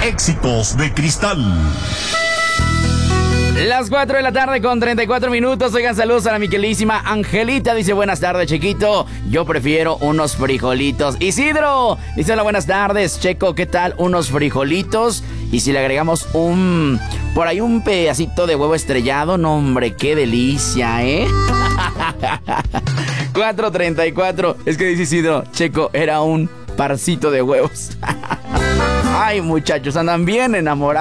Éxitos de Cristal. Las 4 de la tarde con 34 minutos. Oigan, saludos a la miquelísima Angelita. Dice, buenas tardes, Chiquito. Yo prefiero unos frijolitos. Isidro dice, hola, buenas tardes, Checo. ¿Qué tal? Unos frijolitos. Y si le agregamos por ahí un pedacito de huevo estrellado. No, hombre, qué delicia, ¿eh? 4:34. Es que dice Isidro, Checo, era un parcito de huevos. Ay, muchachos, andan bien enamorados.